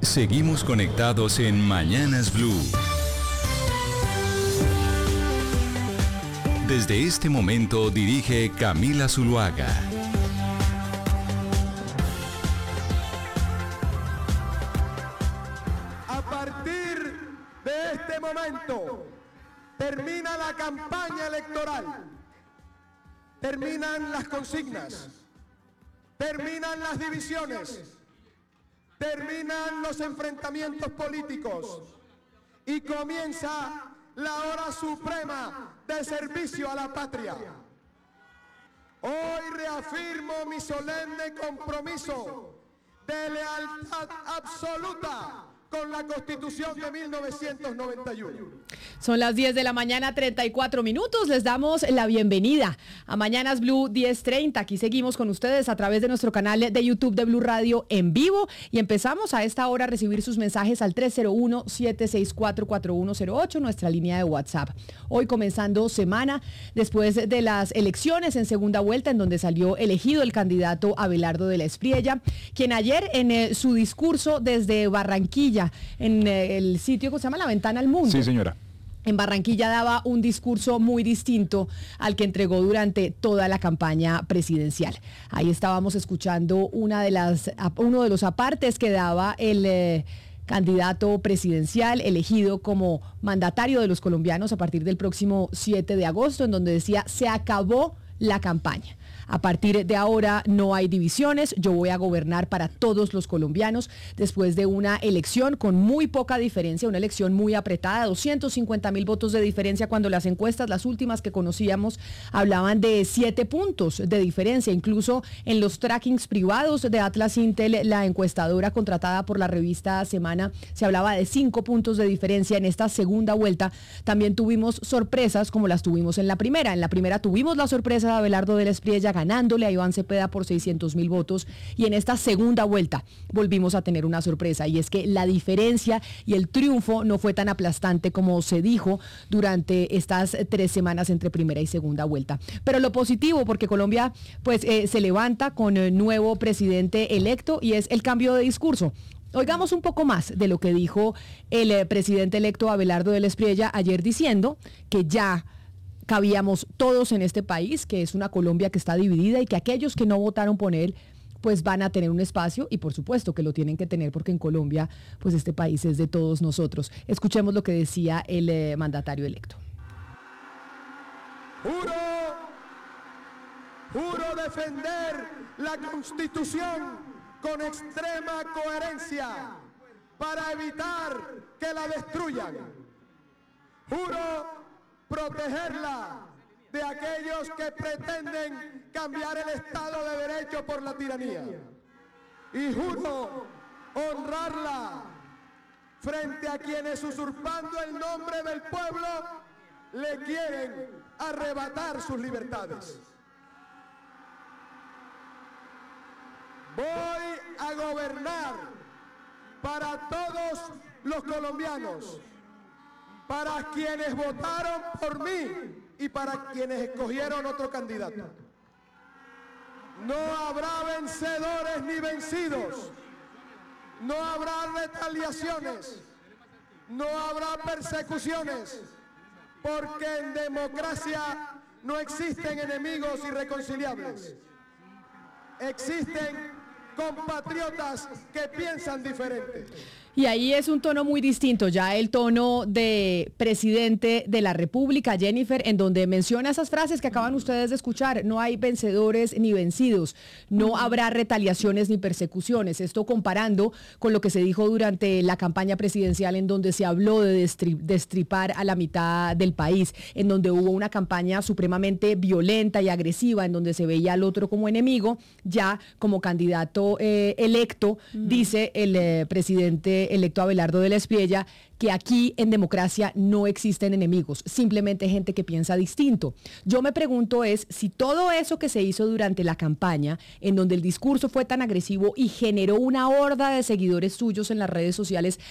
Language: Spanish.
Seguimos conectados en Mañanas Blue. Desde este momento dirige Camila Zuluaga. A partir de este momento termina la campaña electoral, terminan las consignas, terminan las divisiones, terminan los enfrentamientos políticos y comienza la hora suprema de servicio a la patria. Hoy reafirmo mi solemne compromiso de lealtad absoluta con la Constitución de 1991. Son las 10 de la mañana, 34 minutos. Les damos la bienvenida a Mañanas Blue 10:30. Aquí seguimos con ustedes a través de nuestro canal de YouTube de Blue Radio en vivo y empezamos a esta hora a recibir sus mensajes al 301-764-4108, nuestra línea de WhatsApp. Hoy comenzando semana después de las elecciones en segunda vuelta, en donde salió elegido el candidato Abelardo de la Espriella, quien ayer en su discurso desde Barranquilla, en el sitio que se llama La Ventana al Mundo. Sí, señora. En Barranquilla daba un discurso muy distinto al que entregó durante toda la campaña presidencial. Ahí estábamos escuchando uno de los apartes que daba el candidato presidencial elegido como mandatario de los colombianos a partir del próximo 7 de agosto, en donde decía: se acabó la campaña. A partir de ahora no hay divisiones, yo voy a gobernar para todos los colombianos después de una elección con muy poca diferencia, una elección muy apretada, 250.000 votos de diferencia, cuando las encuestas, las últimas que conocíamos, hablaban de 7 puntos de diferencia. Incluso en los trackings privados de Atlas Intel, la encuestadora contratada por la revista Semana, se hablaba de 5 puntos de diferencia. En esta segunda vuelta también tuvimos sorpresas como las tuvimos en la primera. En la primera tuvimos la sorpresa de Abelardo de la Espriella ganándole a Iván Cepeda por 600.000 votos, y en esta segunda vuelta volvimos a tener una sorpresa, y es que la diferencia y el triunfo no fue tan aplastante como se dijo durante estas 3 semanas entre primera y segunda vuelta. Pero lo positivo, porque Colombia pues se levanta con nuevo presidente electo, y es el cambio de discurso. Oigamos un poco más de lo que dijo el presidente electo Abelardo de la Espriella ayer, diciendo que ya cabíamos todos en este país, que es una Colombia que está dividida y que aquellos que no votaron por él pues van a tener un espacio, y por supuesto que lo tienen que tener, porque en Colombia pues este país es de todos nosotros. Escuchemos lo que decía el mandatario electo. Juro defender la Constitución con extrema coherencia para evitar que la destruyan. Juro protegerla de aquellos que pretenden cambiar el Estado de Derecho por la tiranía. Y juro honrarla frente a quienes, usurpando el nombre del pueblo, le quieren arrebatar sus libertades. Voy a gobernar para todos los colombianos, para quienes votaron por mí y para quienes escogieron otro candidato. No habrá vencedores ni vencidos, no habrá retaliaciones, no habrá persecuciones, porque en democracia no existen enemigos irreconciliables. Existen compatriotas que piensan diferente. Y ahí es un tono muy distinto, ya el tono de presidente de la República, Jennifer, en donde menciona esas frases que acaban ustedes de escuchar: no hay vencedores ni vencidos, no habrá retaliaciones ni persecuciones. Esto comparando con lo que se dijo durante la campaña presidencial, en donde se habló de destripar a la mitad del país, en donde hubo una campaña supremamente violenta y agresiva, en donde se veía al otro como enemigo. Ya como candidato electo, dice el presidente electo Abelardo de la Espriella que aquí en democracia no existen enemigos, simplemente gente que piensa distinto. Yo me pregunto es si todo eso que se hizo durante la campaña, en donde el discurso fue tan agresivo y generó una horda de seguidores suyos en las redes sociales